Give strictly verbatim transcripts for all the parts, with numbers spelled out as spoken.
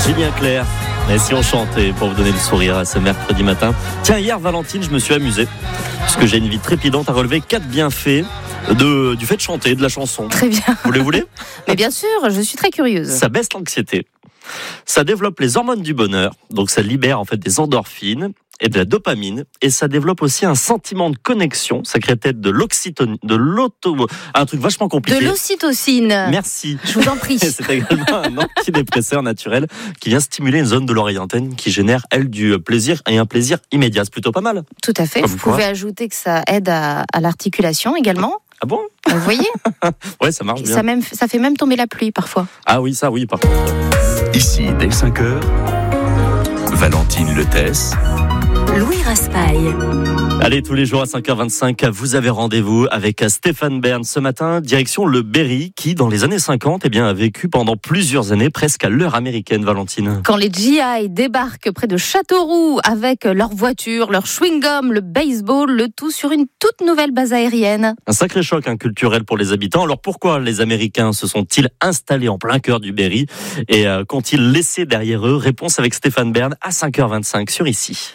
Julien Clerc. Et si on chantait pour vous donner le sourire à ce mercredi matin. Tiens, hier, Valentine, je me suis amusé. Parce que j'ai une vie trépidante à relever quatre bienfaits de, du fait de chanter, de la chanson. Très bien. Vous les voulez ? Mais bien sûr, je suis très curieuse. Ça baisse l'anxiété. Ça développe les hormones du bonheur. Donc ça libère en fait des endorphines et de la dopamine. Et ça développe aussi un sentiment de connexion. Ça crée peut-être de l'oxytocine, de l'auto... Un truc vachement compliqué. De l'ocytocine. Merci. Je vous en prie. C'est également un antidépresseur naturel qui vient stimuler une zone de l'oreille antenne qui génère, elle, du plaisir et un plaisir immédiat. C'est plutôt pas mal. Tout à fait. Comme vous quoi. pouvez ajouter que ça aide à, à l'articulation également. Ah bon ? Vous voyez ? Ouais, ça marche bien. Ça, même, ça fait même tomber la pluie parfois. Ah oui, ça oui, par contre. Ici, dès cinq heures, Valentine Letès, Louis Raspail. Allez, tous les jours à cinq heures vingt-cinq, vous avez rendez-vous avec Stéphane Bern. Ce matin, direction le Berry, qui, dans les années cinquante, eh bien, a vécu pendant plusieurs années presque à l'heure américaine, Valentine. Quand les G I débarquent près de Châteauroux avec leur voiture, leur chewing-gum, le baseball, le tout sur une toute nouvelle base aérienne. Un sacré choc hein, culturel pour les habitants. Alors pourquoi les Américains se sont-ils installés en plein cœur du Berry et euh, qu'ont-ils laissé derrière eux ? Réponse avec Stéphane Bern à cinq heures vingt-cinq sur Ici.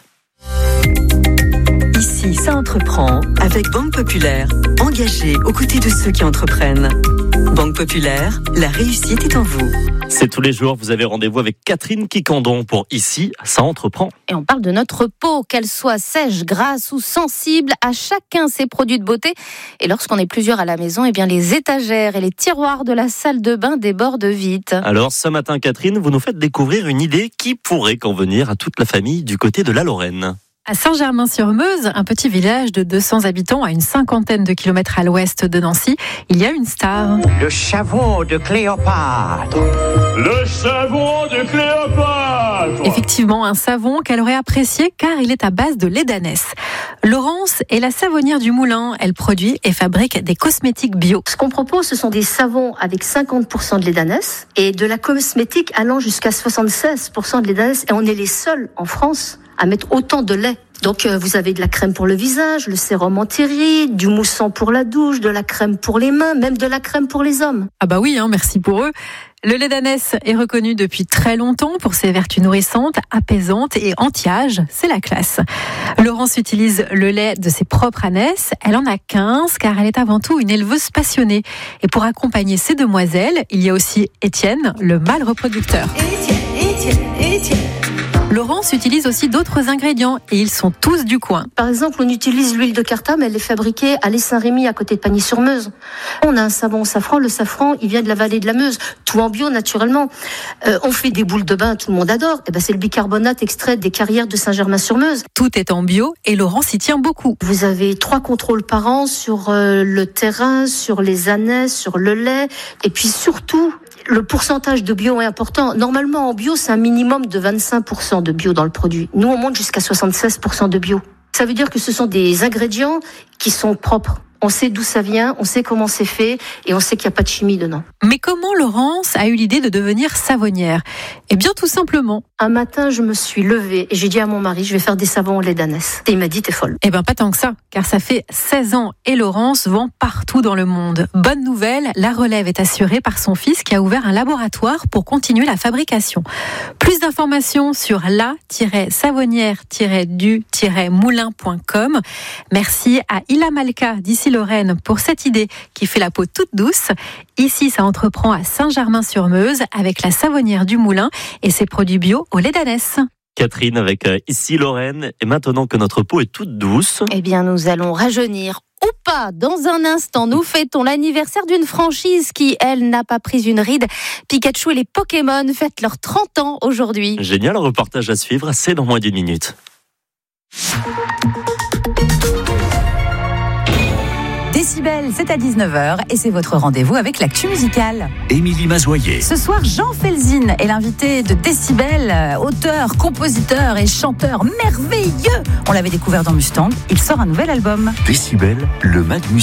Ici, ça entreprend avec Banque Populaire. Engagée aux côtés de ceux qui entreprennent. Banque Populaire, la réussite est en vous. C'est tous les jours, vous avez rendez-vous avec Catherine Quicandon pour Ici, ça entreprend. Et on parle de notre peau, qu'elle soit sèche, grasse ou sensible, à chacun ses produits de beauté. Et lorsqu'on est plusieurs à la maison, eh bien les étagères et les tiroirs de la salle de bain débordent vite. Alors ce matin, Catherine, vous nous faites découvrir une idée qui pourrait convenir à toute la famille du côté de la Lorraine. À Saint-Germain-sur-Meuse, un petit village de deux cents habitants à une cinquantaine de kilomètres à l'ouest de Nancy, il y a une star. Le savon de Cléopâtre. Le savon de Cléopâtre. Effectivement, un savon qu'elle aurait apprécié car il est à base de lait d'ânesse. Laurence est la savonnière du moulin. Elle produit et fabrique des cosmétiques bio. Ce qu'on propose, ce sont des savons avec cinquante pour cent de lait d'ânesse et de la cosmétique allant jusqu'à soixante-seize pour cent de lait d'ânesse. Et on est les seuls en France à mettre autant de lait. Donc euh, vous avez de la crème pour le visage, le sérum anti-rides, du moussant pour la douche, de la crème pour les mains, même de la crème pour les hommes. Ah bah oui, hein, merci pour eux. Le lait d'ânesse est reconnu depuis très longtemps pour ses vertus nourrissantes, apaisantes et anti-âge. C'est la classe. Laurence utilise le lait de ses propres ânesses. Elle en a quinze car elle est avant tout une éleveuse passionnée. Et pour accompagner ces demoiselles, il y a aussi Étienne, le mâle reproducteur. Étienne, Étienne, Étienne. Laurence utilise aussi d'autres ingrédients et ils sont tous du coin. Par exemple, on utilise l'huile de cartame, elle est fabriquée à l'Est-Saint-Rémy, à côté de Pagny-sur-Meuse. On a un savon au safran, le safran, il vient de la vallée de la Meuse, tout en bio naturellement. Euh, on fait des boules de bain, tout le monde adore. Et ben, c'est le bicarbonate extrait des carrières de Saint-Germain-sur-Meuse. Tout est en bio et Laurence y tient beaucoup. Vous avez trois contrôles par an sur euh, le terrain, sur les ânesses, sur le lait, et puis surtout, le pourcentage de bio est important. Normalement, en bio, c'est un minimum de vingt-cinq pour cent de bio dans le produit. Nous, on monte jusqu'à soixante-seize pour cent de bio. Ça veut dire que ce sont des ingrédients qui sont propres. On sait d'où ça vient, on sait comment c'est fait et on sait qu'il n'y a pas de chimie dedans. Mais comment Laurence a eu l'idée de devenir savonnière ? Eh bien, tout simplement. Un matin, je me suis levée et j'ai dit à mon mari, je vais faire des savons au lait d'ânesse. Et il m'a dit, t'es folle. Eh bien, pas tant que ça, car ça fait seize ans et Laurence vend partout dans le monde. Bonne nouvelle, la relève est assurée par son fils qui a ouvert un laboratoire pour continuer la fabrication. Plus d'informations sur la savonnière du moulin point com. Merci à Ila Malka d'ici Lorraine pour cette idée qui fait la peau toute douce. Ici, ça entreprend à Saint-Germain-sur-Meuse avec la savonnière du moulin et ses produits bio au lait d'ânesse. Catherine avec euh, Ici Lorraine. Et maintenant que notre peau est toute douce... Eh bien, nous allons rajeunir ou pas. Dans un instant, nous fêtons l'anniversaire d'une franchise qui, elle, n'a pas pris une ride. Pikachu et les Pokémon fêtent leurs trente ans aujourd'hui. Génial, reportage à suivre, c'est dans moins d'une minute. Décibel, c'est à dix-neuf heures et c'est votre rendez-vous avec l'actu musicale. Émilie Mazoyer. Ce soir, Jean Felzin est l'invité de Décibel, auteur, compositeur et chanteur merveilleux. On l'avait découvert dans Mustang, il sort un nouvel album. Décibel, le mag musical.